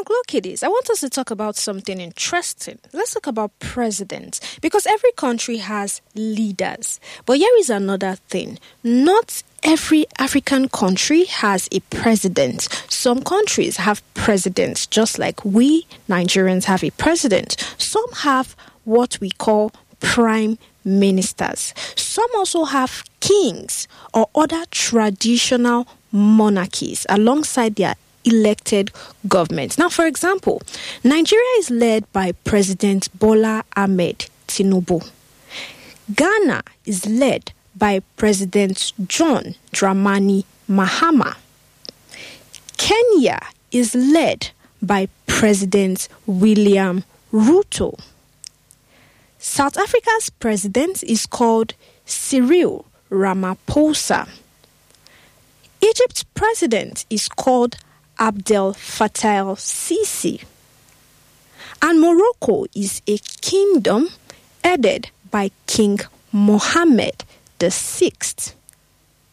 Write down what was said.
look at this. I want us to talk about something interesting. Let's talk about presidents, because every country has leaders. But here is another thing. Not every African country has a president. Some countries have presidents, just like we Nigerians have a president. Some have what we call prime ministers. Some also have kings or other traditional monarchies alongside their elected governments. Now, for example, Nigeria is led by President Bola Ahmed Tinubu. Ghana is led by President John Dramani Mahama. Kenya is led by President William Ruto. South Africa's president is called Cyril Ramaphosa. Egypt's president is called Abdel Fattah el-Sisi. And Morocco is a kingdom headed by King Mohammed VI.